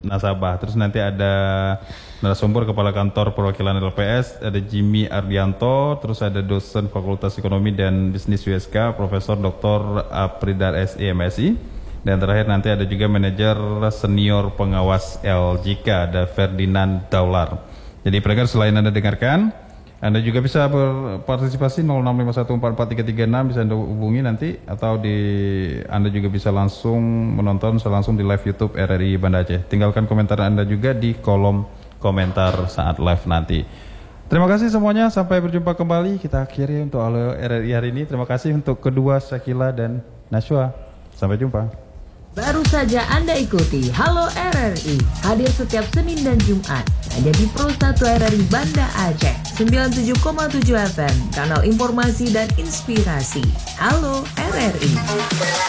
nasabah. Terus nanti ada narasumber Kepala Kantor Perwakilan LPS, ada Jimmy Ardianto, terus ada dosen Fakultas Ekonomi dan Bisnis USK, Profesor Dr. Apridar SI MSI. Dan terakhir nanti ada juga manajer senior pengawas LJK, ada Ferdinand Daular. Jadi pendengar, selain Anda dengarkan, Anda juga bisa berpartisipasi 0651443336, bisa Anda hubungi nanti, atau Anda juga bisa langsung menonton langsung di live YouTube RRI Banda Aceh. Tinggalkan komentar Anda juga di kolom komentar saat live nanti. Terima kasih semuanya, sampai berjumpa kembali. Kita akhiri untuk RRI hari ini. Terima kasih untuk kedua Syakila dan Nashwa. Sampai jumpa. Baru saja Anda ikuti Halo RRI, hadir setiap Senin dan Jumat hanya di Pro 1 RRI Banda Aceh 97,7 FM, kanal informasi dan inspirasi. Halo RRI.